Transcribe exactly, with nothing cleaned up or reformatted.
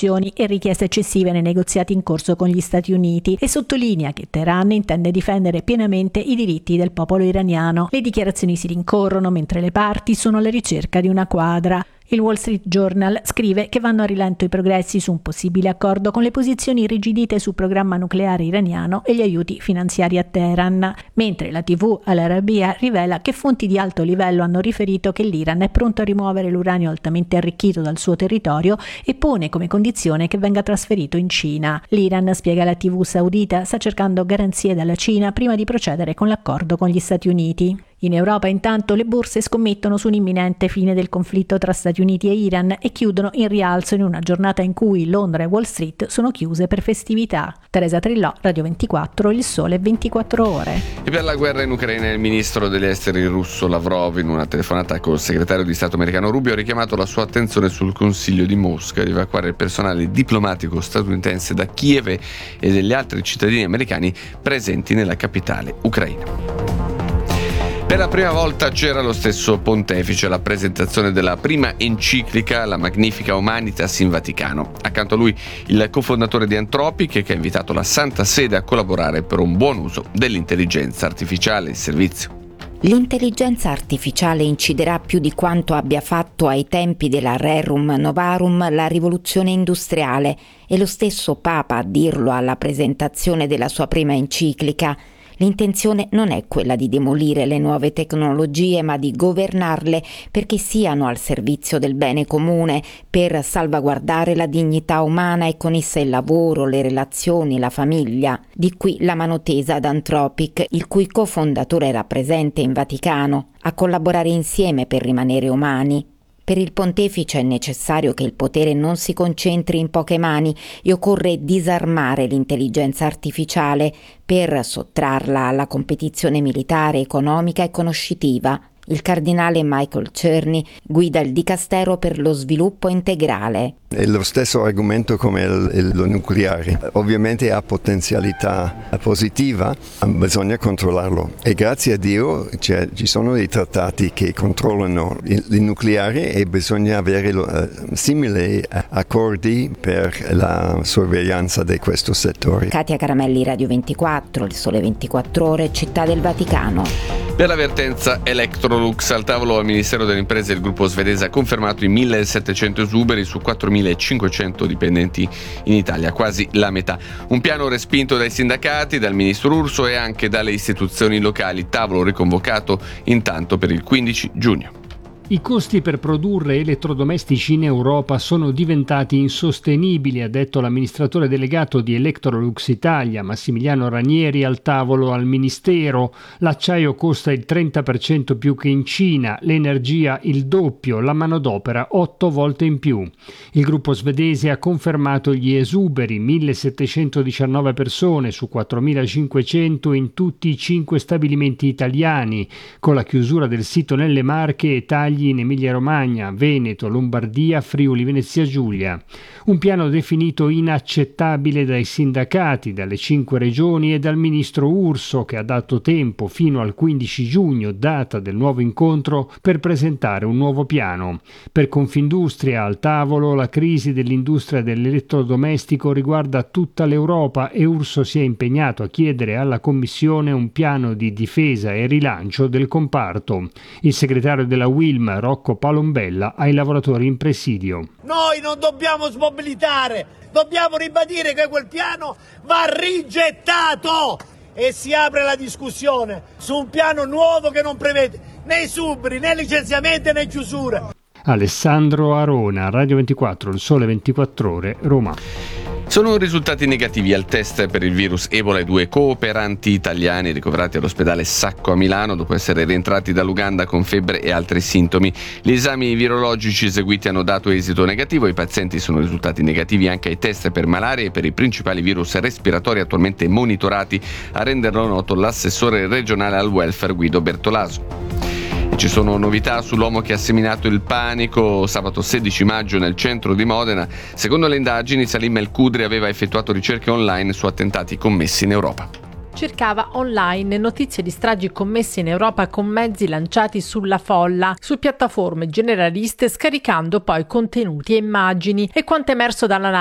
condizioni e richieste eccessive nei negoziati in corso con gli Stati Uniti e sottolinea che Teheran intende difendere pienamente i diritti del popolo iraniano. Le dichiarazioni si rincorrono mentre le parti sono alla ricerca di una quadra. Il Wall Street Journal scrive che vanno a rilento i progressi su un possibile accordo con le posizioni irrigidite sul programma nucleare iraniano e gli aiuti finanziari a Teheran, mentre la tivù Al Arabiya rivela che fonti di alto livello hanno riferito che l'Iran è pronto a rimuovere l'uranio altamente arricchito dal suo territorio e pone come condizione che venga trasferito in Cina. L'Iran, spiega la tivù saudita, sta cercando garanzie dalla Cina prima di procedere con l'accordo con gli Stati Uniti. In Europa intanto le borse scommettono su un'imminente fine del conflitto tra Stati Uniti e Iran e chiudono in rialzo in una giornata in cui Londra e Wall Street sono chiuse per festività. Teresa Trillò, Radio ventiquattro, Il Sole ventiquattro Ore. E per la guerra in Ucraina il ministro degli esteri russo Lavrov, in una telefonata col segretario di Stato americano Rubio, ha richiamato la sua attenzione sul consiglio di Mosca di evacuare il personale diplomatico statunitense da Kiev e degli altri cittadini americani presenti nella capitale ucraina. Per la prima volta c'era lo stesso pontefice alla presentazione della prima enciclica, la Magnifica Humanitas, in Vaticano. Accanto a lui il cofondatore di Anthropic, che ha invitato la Santa Sede a collaborare per un buon uso dell'intelligenza artificiale in servizio. L'intelligenza artificiale inciderà più di quanto abbia fatto ai tempi della Rerum Novarum la rivoluzione industriale, e lo stesso Papa a dirlo alla presentazione della sua prima enciclica. L'intenzione non è quella di demolire le nuove tecnologie, ma di governarle perché siano al servizio del bene comune, per salvaguardare la dignità umana e con essa il lavoro, le relazioni, la famiglia. Di qui la mano tesa ad Anthropic, il cui cofondatore era presente in Vaticano, a collaborare insieme per rimanere umani. Per il pontefice è necessario che il potere non si concentri in poche mani e occorre disarmare l'intelligenza artificiale per sottrarla alla competizione militare, economica e conoscitiva. Il cardinale Michael Czerny guida il Dicastero per lo sviluppo integrale. È lo stesso argomento come il, il, lo nucleare. Ovviamente ha potenzialità positiva, bisogna controllarlo. E grazie a Dio cioè, ci sono dei trattati che controllano il, il nucleare e bisogna avere uh, simili accordi per la sorveglianza di questo settore. Katia Caramelli, Radio ventiquattro, Il Sole ventiquattro Ore, Città del Vaticano. Per la vertenza Electrolux, al tavolo al Ministero delle Imprese il gruppo svedese ha confermato i millesettecento esuberi su quattromilacinquecento dipendenti in Italia, quasi la metà. Un piano respinto dai sindacati, dal ministro Urso e anche dalle istituzioni locali, tavolo riconvocato intanto per il quindici giugno. I costi per produrre elettrodomestici in Europa sono diventati insostenibili, ha detto l'amministratore delegato di Electrolux Italia, Massimiliano Ranieri, al tavolo al Ministero. L'acciaio costa il trenta per cento più che in Cina, l'energia il doppio, la manodopera otto volte in più. Il gruppo svedese ha confermato gli esuberi, millesettecentodiciannove persone su quattromilacinquecento in tutti i cinque stabilimenti italiani, con la chiusura del sito nelle Marche e tagli in Emilia-Romagna, Veneto, Lombardia, Friuli, Venezia Giulia. Un piano definito inaccettabile dai sindacati, dalle cinque regioni e dal ministro Urso, che ha dato tempo fino al quindici giugno, data del nuovo incontro, per presentare un nuovo piano. Per Confindustria al tavolo la crisi dell'industria dell'elettrodomestico riguarda tutta l'Europa e Urso si è impegnato a chiedere alla Commissione un piano di difesa e rilancio del comparto. Il segretario della Wilm, Rocco Palombella, ai lavoratori in presidio. Noi non dobbiamo smobilitare, dobbiamo ribadire che quel piano va rigettato e si apre la discussione su un piano nuovo che non prevede né esuberi, né licenziamenti, né chiusure. Alessandro Arona, Radio ventiquattro, Il Sole ventiquattro Ore, Roma. Sono risultati negativi al test per il virus Ebola i due cooperanti italiani ricoverati all'ospedale Sacco a Milano dopo essere rientrati dall'Uganda con febbre e altri sintomi. Gli esami virologici eseguiti hanno dato esito negativo. I pazienti sono risultati negativi anche ai test per malaria e per i principali virus respiratori attualmente monitorati, a renderlo noto l'assessore regionale al welfare Guido Bertolaso. E ci sono novità sull'uomo che ha seminato il panico sabato sedici maggio nel centro di Modena. Secondo le indagini, Salim El Kudri aveva effettuato ricerche online su attentati commessi in Europa. Cercava online notizie di stragi commesse in Europa con mezzi lanciati sulla folla, su piattaforme generaliste, scaricando poi contenuti e immagini. E quanto emerso dall'analisi